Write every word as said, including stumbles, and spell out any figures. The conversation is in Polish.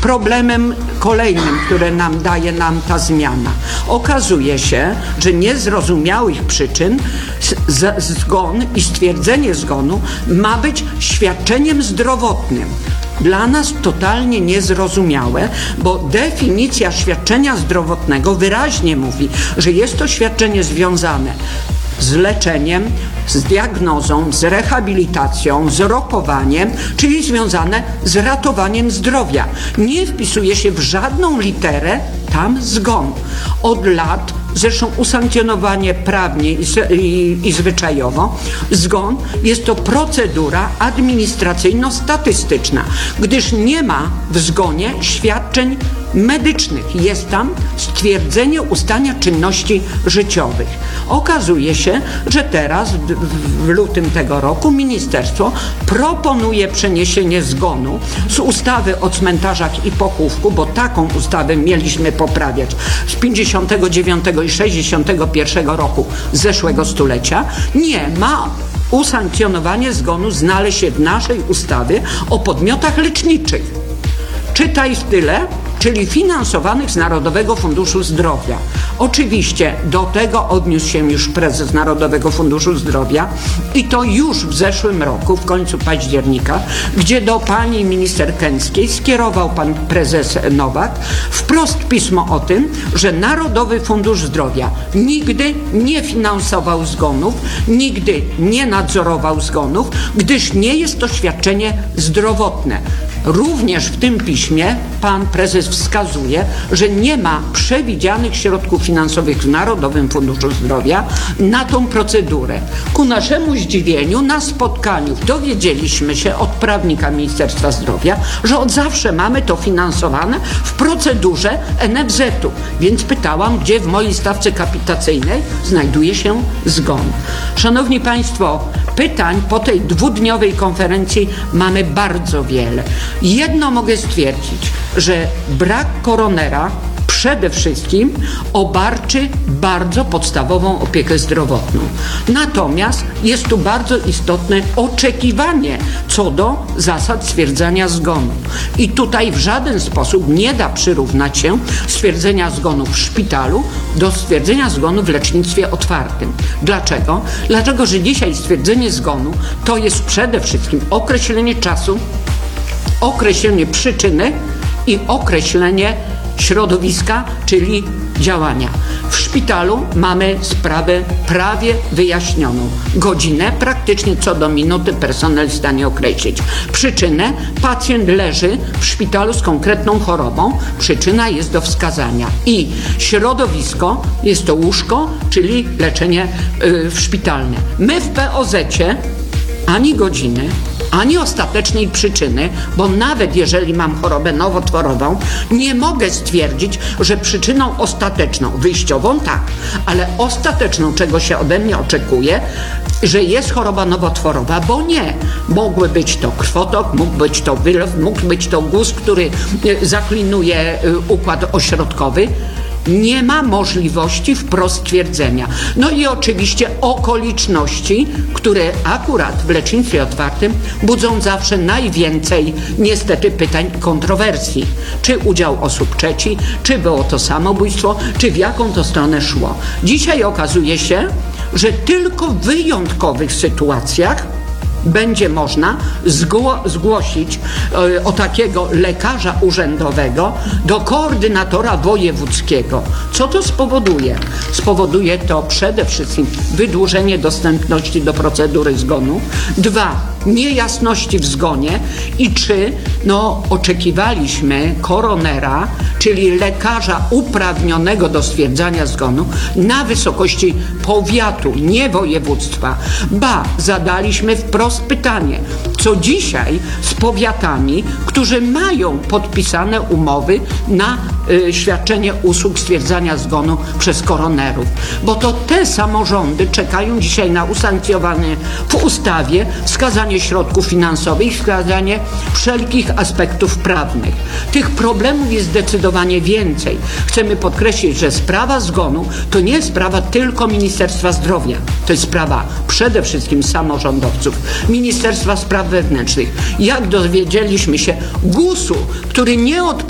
Problemem kolejnym, które nam daje nam ta zmiana. Okazuje się, że niezrozumiałych przyczyn z, zgon i stwierdzenie zgonu ma być świadczeniem zdrowotnym. Dla nas totalnie niezrozumiałe, bo definicja świadczenia zdrowotnego wyraźnie mówi, że jest to świadczenie związane z leczeniem, z diagnozą, z rehabilitacją, z rokowaniem, czyli związane z ratowaniem zdrowia. Nie wpisuje się w żadną literę tam zgon. Od lat, zresztą usankcjonowanie prawnie i, i, i zwyczajowo, zgon jest to procedura administracyjno-statystyczna, gdyż nie ma w zgonie świadczeń medycznych. Jest tam stwierdzenie ustania czynności życiowych. Okazuje się, że teraz w, w lutym tego roku ministerstwo proponuje przeniesienie zgonu z ustawy o cmentarzach i pochówku, bo taką ustawę mieliśmy poprawiać z pięćdziesiątego dziewiątego i sześćdziesiątego pierwszego roku zeszłego stulecia. Nie ma usankcjonowanie zgonu znaleźć się w naszej ustawie o podmiotach leczniczych. Czytaj w tyle, czyli finansowanych z Narodowego Funduszu Zdrowia. Oczywiście do tego odniósł się już prezes Narodowego Funduszu Zdrowia i to już w zeszłym roku, w końcu października, gdzie do pani minister Kęckiej skierował pan prezes Nowak wprost pismo o tym, że Narodowy Fundusz Zdrowia nigdy nie finansował zgonów, nigdy nie nadzorował zgonów, gdyż nie jest to świadczenie zdrowotne. Również w tym piśmie pan prezes wskazuje, że nie ma przewidzianych środków finansowych w Narodowym Funduszu Zdrowia na tą procedurę. Ku naszemu zdziwieniu na spotkaniu dowiedzieliśmy się od prawnika Ministerstwa Zdrowia, że od zawsze mamy to finansowane w procedurze N F Z-u. Więc pytałam, gdzie w mojej stawce kapitacyjnej znajduje się zgon. Szanowni Państwo, pytań po tej dwudniowej konferencji mamy bardzo wiele. Jedno mogę stwierdzić, że brak koronera przede wszystkim obarczy bardzo podstawową opiekę zdrowotną. Natomiast jest tu bardzo istotne oczekiwanie co do zasad stwierdzania zgonu. I tutaj w żaden sposób nie da przyrównać się stwierdzenia zgonu w szpitalu do stwierdzenia zgonu w lecznictwie otwartym. Dlaczego? Dlatego, że dzisiaj stwierdzenie zgonu to jest przede wszystkim określenie czasu, określenie przyczyny i określenie środowiska, czyli działania. W szpitalu mamy sprawę prawie wyjaśnioną. Godzinę, praktycznie co do minuty personel jest w stanie określić. Przyczynę, pacjent leży w szpitalu z konkretną chorobą, przyczyna jest do wskazania. I środowisko, jest to łóżko, czyli leczenie yy, szpitalne. My w P O Z-cie ani godziny, ani ostatecznej przyczyny, bo nawet jeżeli mam chorobę nowotworową, nie mogę stwierdzić, że przyczyną ostateczną, wyjściową tak, ale ostateczną, czego się ode mnie oczekuje, że jest choroba nowotworowa, bo nie. Mógłby być to krwotok, mógł być to wylew, mógł być to guz, który zaklinuje układ ośrodkowy. Nie ma możliwości wprost stwierdzenia. No i oczywiście okoliczności, które akurat w lecznictwie otwartym budzą zawsze najwięcej niestety pytań i kontrowersji. Czy udział osób trzecich, czy było to samobójstwo, czy w jaką to stronę szło. Dzisiaj okazuje się, że tylko w wyjątkowych sytuacjach będzie można zgło- zgłosić e, o takiego lekarza urzędowego do koordynatora wojewódzkiego. Co to spowoduje? Spowoduje to przede wszystkim wydłużenie dostępności do procedury zgonu. Dwa, niejasności w zgonie. I trzy, no oczekiwaliśmy koronera, czyli lekarza uprawnionego do stwierdzania zgonu na wysokości powiatu, nie województwa. Ba, zadaliśmy wprost pytanie, co dzisiaj z powiatami, którzy mają podpisane umowy na y, świadczenie usług stwierdzania zgonu przez koronerów. Bo to te samorządy czekają dzisiaj na usankcjonowanie w ustawie wskazanie środków finansowych, wskazanie wszelkich aspektów prawnych. Tych problemów jest zdecydowanie więcej. Chcemy podkreślić, że sprawa zgonu to nie jest sprawa tylko Ministerstwa Zdrowia. To jest sprawa przede wszystkim samorządowców, Ministerstwa Spraw Wewnętrznych. Jak dowiedzieliśmy się, gusu, który nie odpowiada